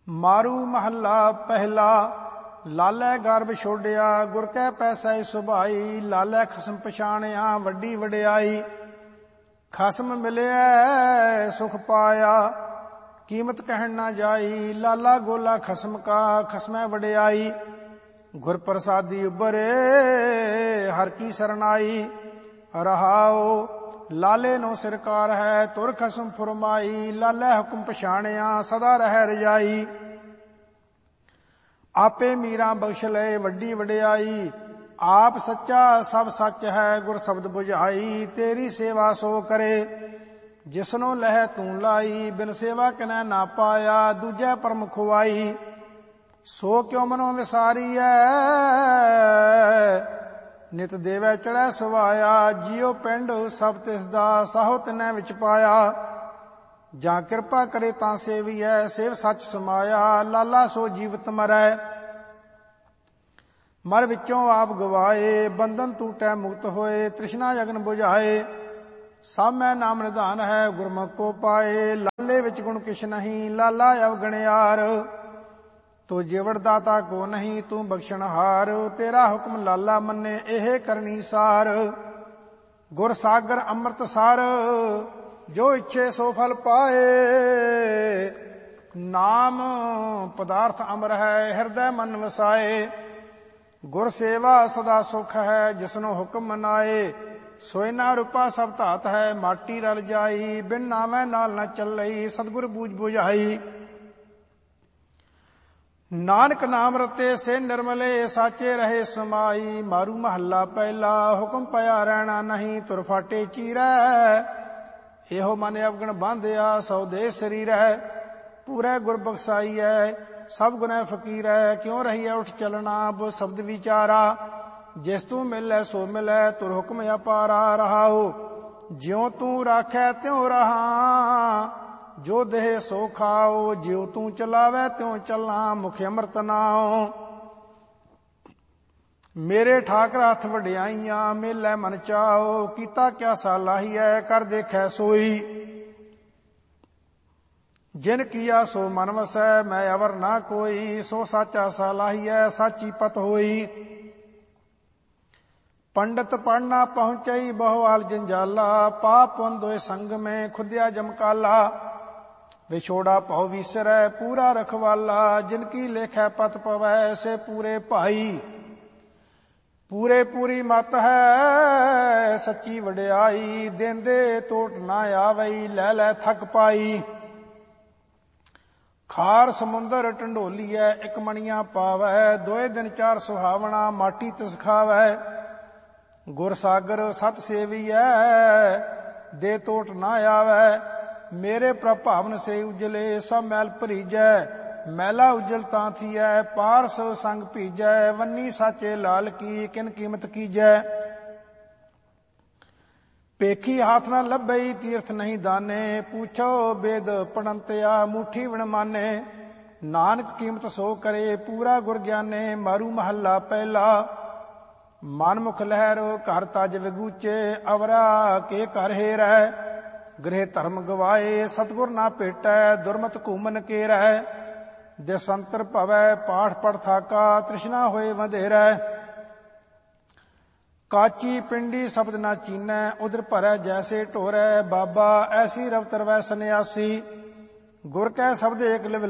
मारू महला पहला। लालै गर्भ छोड़िया गुर कै पैसै सुभाई। लालै खसम पछाणिया वड्डी वड्याई। खसम मिलिया सुख पाया कीमत कहन ना जाई। लाला गोला खसम का खसमै वड्याई। गुर प्रसादी उबरे हर की सरनाई। रहाओ लाले नो सिरकार है तुर खसम फुरमाई। लालै हुक्म पछाणिया सदा रह रजाई। आपे मीरा बख्श लए वड्डी वड्याई। आप सच्चा सब सच है गुर शब्द बुझाई। तेरी सेवा सो करे जिसनो लह तू लाई। बिन सेवा किनै ना पाया दूजै परम खुआई। सो क्यों मनो विसारीऐ नित देवै चढ़ै सवाया। जियो पिंड सब तिसदा साहो तिनै विच पाया। ਜਾਂ ਕਿਰਪਾ ਕਰੇ ਤਾਂ ਸੇਵੀਐ ਸੇਵ ਸੱਚ ਸਮਾਇਆ। ਲਾਲਾ ਸੋ ਜੀਵਤ ਮਰੈ ਮਰ ਵਿੱਚੋਂ ਆਪ ਗਵਾਏ। ਬੰਧਨ ਟੂਟੈ ਮੁਕਤ ਹੋਏ ਤ੍ਰਿਸ਼ਨਾ ਜਗਨ ਬੁਝਾਏ। ਸਭ ਮੈਂ ਨਾਮ ਨਿਧਾਨ ਹੈ ਗੁਰਮੁਖ ਕੋ ਪਾਏ। ਲਾਲੇ ਵਿੱਚ ਗੁਣ ਕਿਛ ਨਹੀਂ ਲਾਲਾ ਅਵਗਣਿਆਰ। ਤੋ ਜਿਵੜ ਦਾਤਾ ਕੋ ਨਹੀਂ ਤੂੰ ਬਖਸ਼ਣਹਾਰ। ਤੇਰਾ ਹੁਕਮ ਲਾਲਾ ਮੰਨੇ ਇਹ ਕਰਨੀ ਸਾਰ। ਗੁਰ ਸਾਗਰ ਅੰਮ੍ਰਿਤ ਸਾਰ जो इच्छे सो फल पाए। नाम पदार्थ अमर है हृदय मन वसाए। गुर सेवा सदा सुख है जिसनो हुक्म मनाए। सोयना रूपा सब धात है माटी रल जाई। बिन नामै नाल न चलई सतगुर बूझ बुझाई। नानक नाम रते से निर्मले साचे रहे समाई। मारू महला पहला हुक्म पया रहना नहीं तुर फाटे चीरै। ਇਹੋ ਮਨ ਅਵਗਣ ਬਾਂਧਿਆ ਸੌ ਦੇ ਸਰੀਰ ਹੈ। ਪੂਰੇ ਗੁਰ ਬਖਸਾਈ ਹੈ ਸਭ ਗੁਨਹਿ ਫਕੀਰ ਹੈ। ਕਿਉਂ ਰਹੀਐ ਉਠ ਚਲਣਾ ਬੋ ਸ਼ਬਦ ਵਿਚਾਰਾ। ਜਿਸ ਤੂੰ ਮਿਲੈ ਸੋ ਮਿਲੈ ਤੁਰ ਹੁਕਮ ਅਪਾਰਾ। ਰਹਾਓ ਜਿਉ ਤੂੰ ਰਾਖੈ ਤਿਉ ਰਹਾ। ਜੋ ਦੇਹ ਸੋ ਖਾਓ ਜਿਉ ਤੂੰ ਚਲਾਵੈ ਤਿਉ ਚੱਲਾਂ। ਮੁਖ ਅੰਮ੍ਰਿਤ ਨਾਉ ਮੇਰੇ ਠਾਕਰ ਹੱਥ ਵਡਿਆਈਆਂ। ਮੇਲੇ ਮਨ ਚਾਓ ਕੀਤਾ ਕਿਆ ਸਾਲਾਹੀਐ ਕਰ ਦੇਖੈ ਸੋਈ। ਜਿਨ ਕੀਆ ਸੋ ਮਨ ਵਸੈ ਮੈਂ ਅਵਰ ਨਾ ਕੋਈ। ਸੋ ਸਾਚਾ ਸਾਲਾਹੀਐ ਸਾਚੀ ਪਤ ਹੋਈ। ਪੰਡਤ ਪੜਨਾ ਪਹੁੰਚਈ ਬਹੁਆਲ ਜੰਜਾਲਾ। ਪਾਪ ਪੁੰਨ ਦੋਇ ਸੰਗ ਮੈਂ ਖੁਦਿਆ ਜਮਕਾਲਾ। ਵਿਛੋੜਾ ਭਉ ਵੀਸਰੈ ਪੂਰਾ ਰਖਵਾਲਾ। ਜਿਨ ਕੀ ਲੇਖੈ ਪਤ ਪਵੈ ਸੇ ਪੂਰੇ ਭਾਈ। पूरे पूरी मत है सच्ची वड्याई। देंदे टोट ना आवई लै लै थक पाई। खार समुंदर ढंडोलीऐ एक मणिया पावै। दोए दिन चार सुहावना माटी तिस खावै। गुर सागर सत सेवीऐ दे टोट ना आवै। मेरे प्रभावन से उजले सब मैल भरीजै। मैला उज्जल तां थीऐ पारस संग भीजै। वन्नी साचे लाल की किन कीमत कीजै। पेखी हाथ न लभई तीर्थ नहीं दाने। पूछो बेद पढ़ंतिया मुठी विण माने। नानक कीमत सो करे पूरा गुर ज्ञाने। मारू महला पहला मनमुख लहर घर तज विगूचे। अवरा के घर हेरै गृह धर्म गवाए। सतगुर ना भेटै दुरमत घूमन केरै। देसंतर भवै पाठ पढ़ थाका तृष्णा होए वधेरै। काची पिंडी शब्द ना चीनै उधर भरै जैसे ढोरै। बाबा ऐसी रव तरवै सन्यासी गुर कै शब्द एक लिव